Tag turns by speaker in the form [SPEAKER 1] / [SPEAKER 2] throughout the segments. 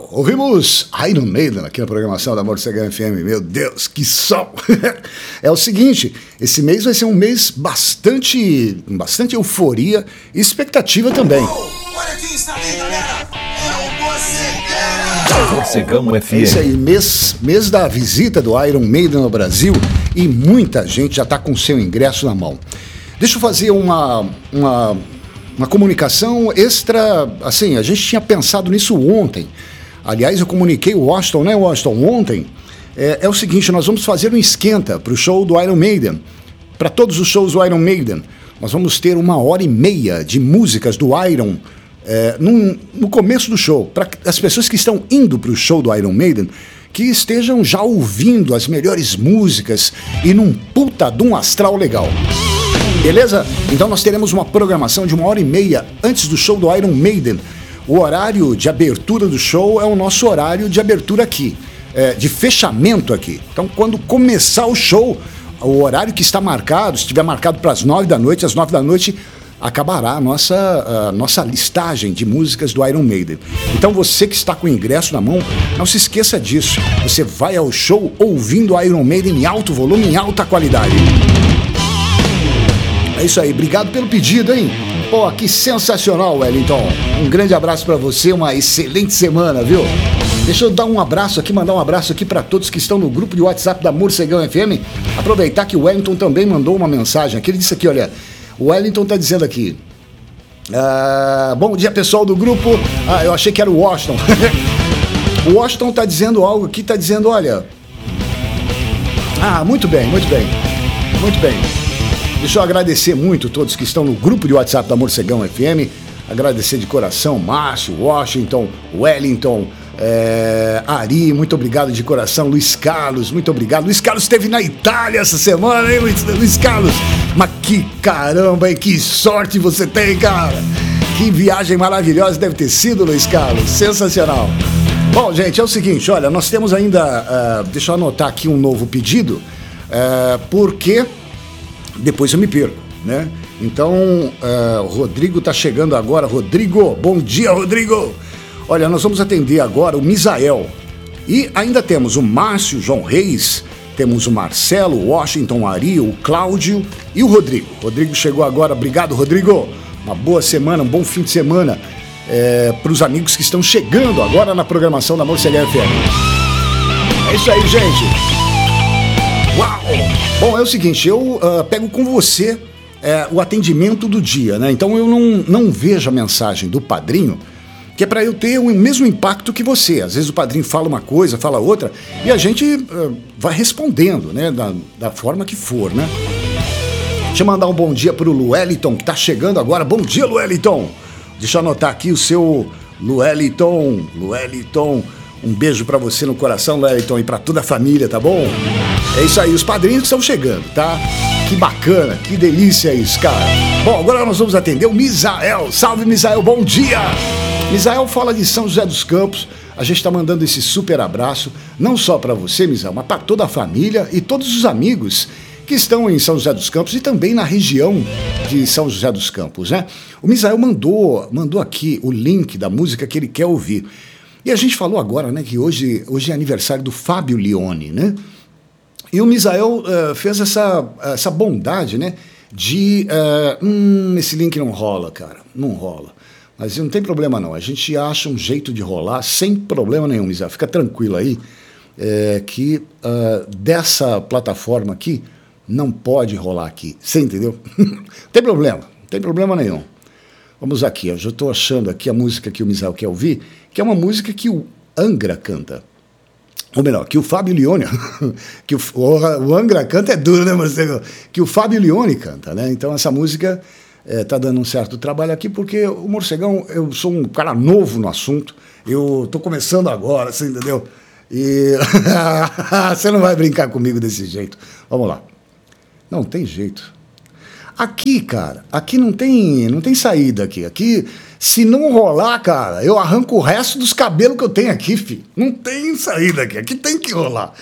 [SPEAKER 1] Uau! Ouvimos Iron Maiden aqui na programação da Morcegão FM. Meu Deus, que som! É o seguinte, esse mês vai ser um mês bastante euforia e expectativa também.
[SPEAKER 2] Olha quem está aí, galera! É o
[SPEAKER 3] Morcegão FM.
[SPEAKER 1] É isso aí, mês da visita do Iron Maiden no Brasil e muita gente já está com seu ingresso na mão. Deixa eu fazer uma comunicação extra, assim, a gente tinha pensado nisso ontem. Aliás, eu comuniquei o Washington, né, Washington, ontem. É o seguinte, nós vamos fazer um esquenta para o show do Iron Maiden. Para todos os shows do Iron Maiden, nós vamos ter 1h30 de músicas do Iron no começo do show. Para as pessoas que estão indo para o show do Iron Maiden, que estejam já ouvindo as melhores músicas e num puta de um astral legal. Beleza? Então nós teremos uma programação de 1h30 antes do show do Iron Maiden. O horário de abertura do show é o nosso horário de abertura aqui, de fechamento aqui. Então quando começar o show, o horário que está marcado, se estiver marcado para as 9 da noite, às 9 da noite acabará a nossa listagem de músicas do Iron Maiden. Então você que está com o ingresso na mão, não se esqueça disso. Você vai ao show ouvindo Iron Maiden em alto volume, em alta qualidade. É isso aí, obrigado pelo pedido, hein? Pô, que sensacional, Wellington. Um grande abraço pra você, uma excelente semana, viu? Deixa eu dar um abraço aqui, mandar um abraço aqui pra todos que estão no grupo de WhatsApp da Morcegão FM. Aproveitar que o Wellington também mandou uma mensagem aqui. Ele disse aqui, olha, o Wellington tá dizendo aqui. Bom dia, pessoal do grupo. Eu achei que era o Washington. O Washington tá dizendo algo aqui, tá dizendo, olha... muito bem. Deixa eu agradecer muito todos que estão no grupo de WhatsApp da Morcegão FM. Agradecer de coração, Márcio, Washington, Wellington, Ari, muito obrigado de coração. Luiz Carlos, muito obrigado. Luiz Carlos esteve na Itália essa semana, hein, Luiz Carlos? Mas que caramba, hein? Que sorte você tem, cara! Que viagem maravilhosa deve ter sido, Luiz Carlos. Sensacional. Bom, gente, é o seguinte, olha, nós temos ainda... deixa eu anotar aqui um novo pedido, porque... depois eu me perco, né? Então, o Rodrigo tá chegando agora. Rodrigo, bom dia, Rodrigo! Olha, nós vamos atender agora o Misael. E ainda temos o Márcio, João Reis, temos o Marcelo, o Washington, Ari, o Cláudio e o Rodrigo. Rodrigo chegou agora, obrigado, Rodrigo! Uma boa semana, um bom fim de semana para os amigos que estão chegando agora na programação da Morcegão FM. É isso aí, gente! Uau! Bom, é o seguinte, eu pego com você o atendimento do dia, né? Então eu não vejo a mensagem do padrinho, que é para eu ter o mesmo impacto que você. Às vezes o padrinho fala uma coisa, fala outra, e a gente vai respondendo, né? Da forma que for, né? Deixa eu mandar um bom dia pro Lueliton, que tá chegando agora. Bom dia, Lueliton! Deixa eu anotar aqui o seu Lueliton. Um beijo pra você no coração, Lueliton, e pra toda a família, tá bom? É isso aí, os padrinhos estão chegando, tá? Que bacana, que delícia isso, cara. Bom, agora nós vamos atender o Misael. Salve, Misael, bom dia! Misael fala de São José dos Campos. A gente tá mandando esse super abraço, não só pra você, Misael, mas pra toda a família e todos os amigos que estão em São José dos Campos e também na região de São José dos Campos, né? O Misael mandou aqui o link da música que ele quer ouvir. E a gente falou agora, né, que hoje é aniversário do Fábio Lione, né? E o Misael fez essa bondade, né, de... esse link não rola, cara, não rola. Mas não tem problema não, a gente acha um jeito de rolar sem problema nenhum, Misael. Fica tranquilo aí, que dessa plataforma aqui não pode rolar aqui, você entendeu? Não tem problema nenhum. Vamos aqui, eu já estou achando aqui a música que o Misael quer ouvir, que é uma música que o Angra canta. Ou melhor, que o Fábio Lione, que o Angra canta é duro, né, Marcelo? Que o Fábio Lione canta, né? Então essa música tá dando um certo trabalho aqui, porque o Morcegão, eu sou um cara novo no assunto, eu tô começando agora, você entendeu? E você não vai brincar comigo desse jeito. Vamos lá. Não tem jeito. Aqui, cara, aqui não tem saída aqui. Aqui, se não rolar, cara, eu arranco o resto dos cabelos que eu tenho aqui, filho. Não tem saída aqui. Aqui tem que rolar.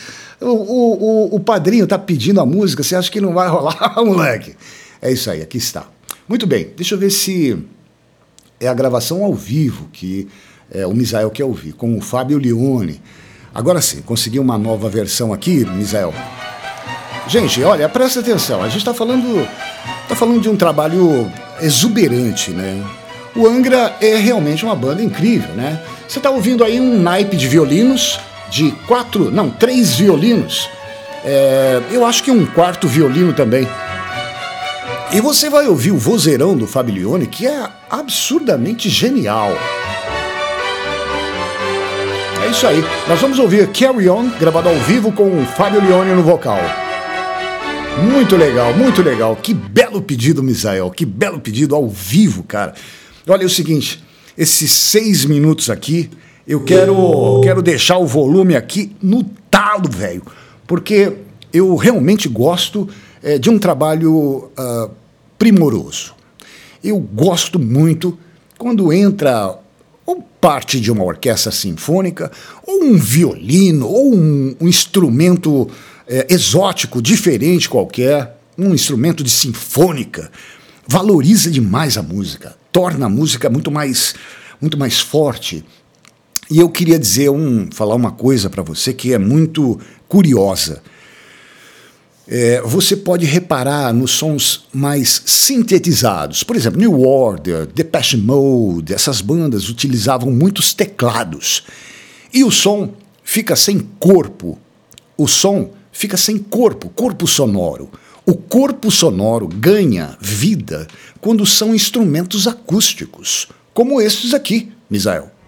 [SPEAKER 1] O padrinho tá pedindo a música, você acha que não vai rolar, moleque? É isso aí, aqui está. Muito bem, deixa eu ver se é a gravação ao vivo que o Misael quer ouvir, com o Fábio Lione. Agora sim, consegui uma nova versão aqui, Misael. Gente, olha, presta atenção, a gente está falando de um trabalho exuberante, né? O Angra é realmente uma banda incrível, né? Você está ouvindo aí um naipe de violinos, de 3 violinos, eu acho que um quarto violino também. E você vai ouvir o vozeirão do Fábio Lione, que é absurdamente genial. É isso aí. Nós vamos ouvir Carry On, gravado ao vivo com o Fábio Lione no vocal. Muito legal, muito legal. Que belo pedido, Misael. Que belo pedido ao vivo, cara. Olha, é o seguinte, esses 6 minutos aqui, eu quero deixar o volume aqui no talo, velho. Porque eu realmente gosto de um trabalho primoroso. Eu gosto muito quando entra ou parte de uma orquestra sinfônica, ou um violino, ou um instrumento exótico, diferente qualquer, um instrumento de sinfônica. Valoriza demais a música, torna a música muito mais forte. E eu queria falar uma coisa para você que é muito curiosa. Você pode reparar nos sons mais sintetizados. Por exemplo, New Order, Depeche Mode, essas bandas utilizavam muitos teclados. E o som fica sem corpo. O som fica sem corpo sonoro. O corpo sonoro ganha vida quando são instrumentos acústicos, como estes aqui, Misael.